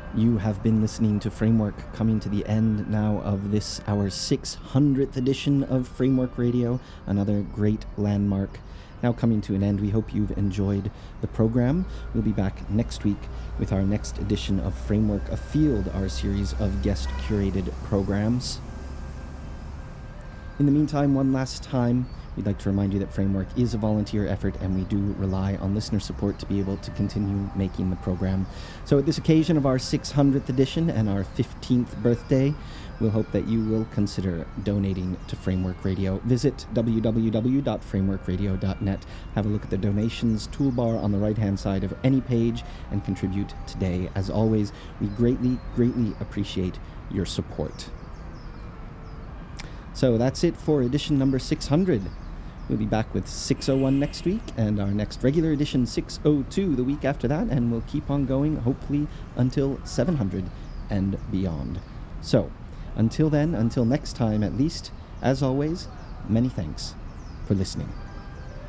You have been listening to Framework, coming to the end now of this, our 600th edition of Framework Radio, another great landmark. Now coming to an end, we hope you've enjoyed the program. We'll be back next week with our next edition of Framework Afield, our series of guest-curated programs. In the meantime, one last time, we'd like to remind you that Framework is a volunteer effort and we do rely on listener support to be able to continue making the program. So at this occasion of our 600th edition and our 15th birthday, we'll hope that you will consider donating to Framework Radio. Visit www.frameworkradio.net. Have a look at the donations toolbar on the right-hand side of any page and contribute today. As always, we greatly, greatly appreciate your support. So that's it for edition number 600. We'll be back with 601 next week, and our next regular edition 602 the week after that, and we'll keep on going, hopefully, until 700 and beyond. So, until then, until next time at least, as always, many thanks for listening.